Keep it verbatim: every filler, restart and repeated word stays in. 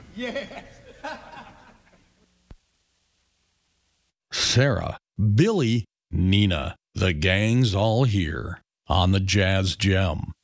Yes. Sarah, Billy, Nina. The gang's all here on the Jazz Gem.